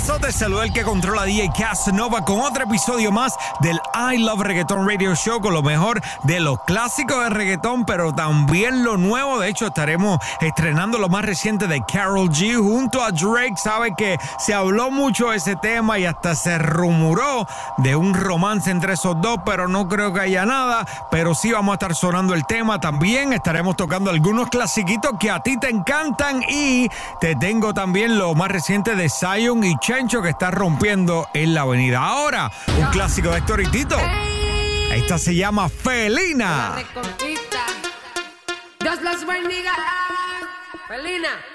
pasó? Te saluda el que controla DJ Casanova con otro episodio más del I Love Reggaeton Radio Show con lo mejor de los clásicos de reggaetón, pero también lo nuevo. De hecho, estaremos estrenando lo más reciente de Karol G junto a Drake. Sabe que se habló mucho de ese tema y hasta se rumoró de un romance entre esos dos, pero no creo que haya nada. Pero sí vamos a estar sonando el tema. También estaremos tocando algunos clasiquitos que a ti te encantan y te tengo también lo más reciente de Zion y Chencho que está rompiendo en la avenida. Ahora, un clásico de Héctor y Tito. Esta se llama Felina. La reconquista. Dios los bendiga. Felina.